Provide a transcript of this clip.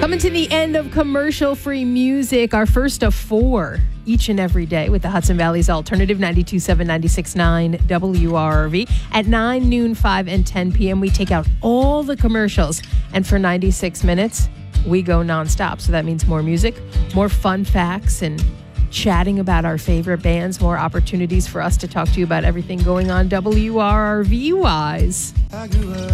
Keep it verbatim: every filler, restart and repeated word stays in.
Coming to the end of commercial-free music, our first of four each and every day with the Hudson Valley's Alternative ninety-two point seven, ninety-six point nine W R R V. At nine, noon, five, and ten p.m., we take out all the commercials. And for ninety-six minutes, we go nonstop. So that means more music, more fun facts, and chatting about our favorite bands, more opportunities for us to talk to you about everything going on W R R V-wise.